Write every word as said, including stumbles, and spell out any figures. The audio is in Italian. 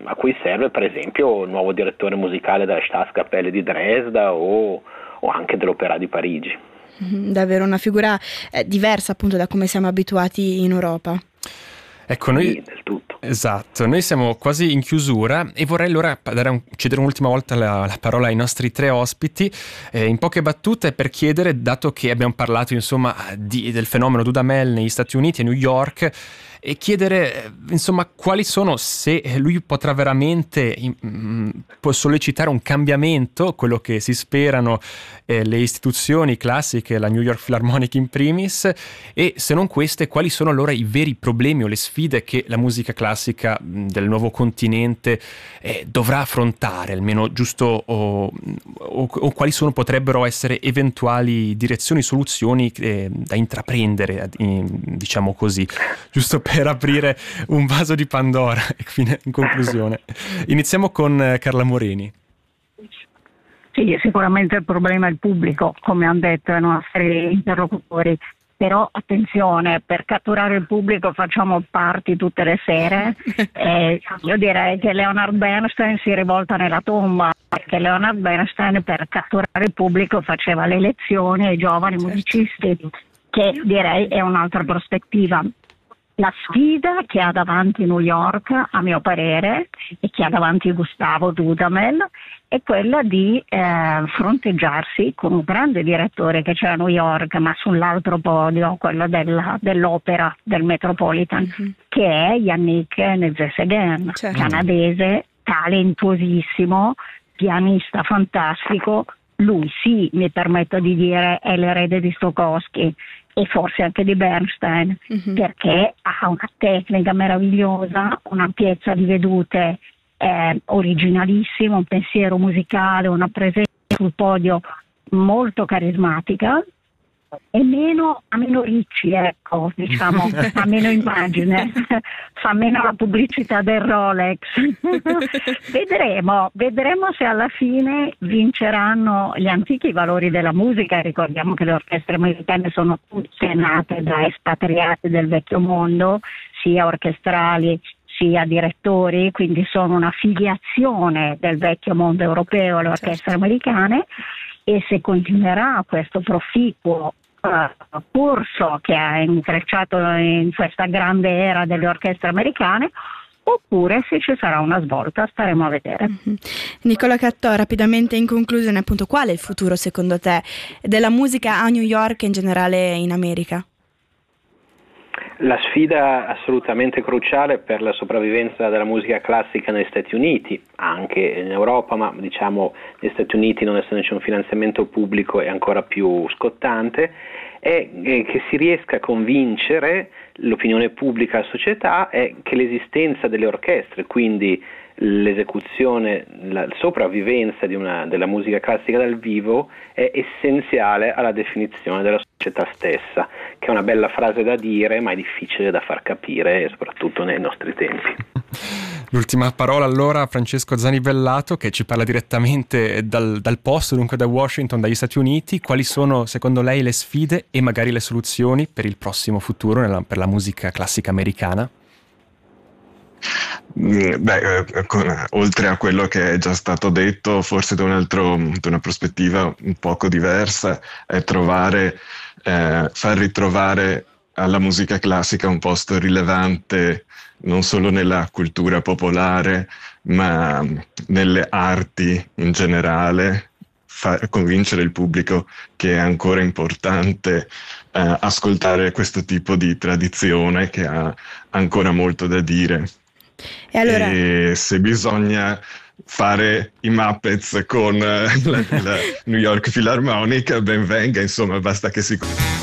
a cui serve per esempio il nuovo direttore musicale della Staatskapelle di Dresda o, o anche dell'Opera di Parigi. Davvero una figura eh, diversa appunto da come siamo abituati in Europa. Ecco, noi, sì, del tutto. Esatto, noi siamo quasi in chiusura e vorrei allora dare un, cedere un'ultima volta la, la parola ai nostri tre ospiti, eh, in poche battute per chiedere, dato che abbiamo parlato insomma di, del fenomeno Dudamel negli Stati Uniti e New York, e chiedere insomma quali sono, se lui potrà veramente mh, può sollecitare un cambiamento, quello che si sperano eh, le istituzioni classiche, la New York Philharmonic in primis, e se non queste quali sono allora i veri problemi o le sfide che la musica classica mh, del nuovo continente eh, dovrà affrontare, almeno giusto, o, o, o quali sono potrebbero essere eventuali direzioni, soluzioni eh, da intraprendere, in, diciamo così, giusto per per aprire un vaso di Pandora. In conclusione, iniziamo con Carla Morini. Sì, sicuramente il problema è il pubblico, come hanno detto i nostri interlocutori, però attenzione, per catturare il pubblico facciamo party tutte le sere e io direi che Leonard Bernstein si rivolta nella tomba, perché Leonard Bernstein per catturare il pubblico faceva le lezioni ai giovani musicisti, che direi è un'altra prospettiva. La sfida che ha davanti New York, a mio parere, e che ha davanti Gustavo Dudamel, è quella di eh, fronteggiarsi con un grande direttore che c'è a New York, ma sull'altro podio, quello della, dell'opera del Metropolitan, mm-hmm. che è Yannick Nézet-Séguin, certo. canadese, talentuosissimo, pianista fantastico. Lui sì, mi permetto di dire, è l'erede di Stokowski e forse anche di Bernstein, mm-hmm. perché ha una tecnica meravigliosa, un'ampiezza di vedute eh, originalissima, un pensiero musicale, una presenza sul podio molto carismatica e meno, a meno ricci, ecco, diciamo, a meno immagine, fa meno la pubblicità del Rolex. vedremo, vedremo se alla fine vinceranno gli antichi valori della musica. Ricordiamo che le orchestre americane sono tutte nate da espatriati del vecchio mondo, sia orchestrali sia direttori, quindi sono una filiazione del vecchio mondo europeo alle orchestre certo. americane, e se continuerà questo proficuo uh, corso che ha intrecciato in questa grande era delle orchestre americane, oppure se ci sarà una svolta staremo a vedere. Mm-hmm. Nicola Cattò, rapidamente in conclusione, appunto, qual è il futuro secondo te della musica a New York e in generale in America? La sfida assolutamente cruciale per la sopravvivenza della musica classica negli Stati Uniti, anche in Europa, ma diciamo negli Stati Uniti, non essendoci un finanziamento pubblico, è ancora più scottante, è che si riesca a convincere l'opinione pubblica e la società è che l'esistenza delle orchestre, quindi l'esecuzione, la sopravvivenza di una, della musica classica dal vivo è essenziale alla definizione della società stessa, che è una bella frase da dire ma è difficile da far capire, soprattutto nei nostri tempi. L'ultima parola allora a Francesco Zanibellato, che ci parla direttamente dal, dal posto, dunque da Washington, dagli Stati Uniti. Quali sono secondo lei le sfide e magari le soluzioni per il prossimo futuro nella, per la musica classica americana? Beh, eh, con, oltre a quello che è già stato detto, forse da un altro, da una prospettiva un poco diversa, è trovare, eh, far ritrovare alla musica classica un posto rilevante non solo nella cultura popolare, ma nelle arti in generale, far convincere il pubblico che è ancora importante eh, ascoltare questo tipo di tradizione che ha ancora molto da dire. E, allora... e se bisogna fare i Muppets con la, la New York Philharmonic, ben venga, insomma, basta che si